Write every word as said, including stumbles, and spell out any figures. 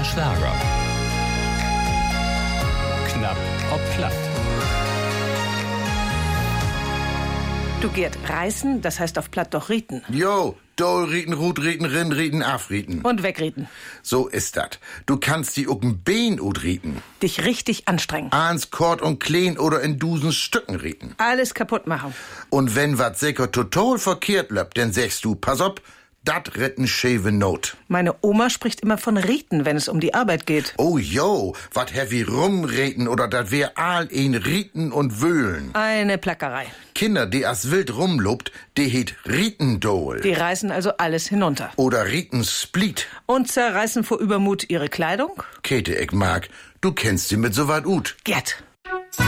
Schlager. Knapp ob platt. Du Gerd, reißen, das heißt auf platt doch rieten. Jo, Dol rieten, Rut rieten, Rin rieten, afrieten. Und wegrieten. So ist dat. Du kannst die ucken Bein ut rieten. Dich richtig anstrengen. Ans kort und klein oder in dusen Stücken rieten. Alles kaputt machen. Und wenn wat sicher total verkehrt löppt, dann sagst du, pass op, dat ritten schäve Not. Meine Oma spricht immer von rieten, wenn es um die Arbeit geht. Oh jo, wat heavy rumreten oder dat wär all ein rieten und wühlen. Eine Plackerei. Kinder, die as wild rumlobt, die heet Rietendol. Die reißen also alles hinunter. Oder Rietensplit. Und zerreißen vor Übermut ihre Kleidung? Käthe, ich mag, du kennst sie mit so wat ut. Gerd.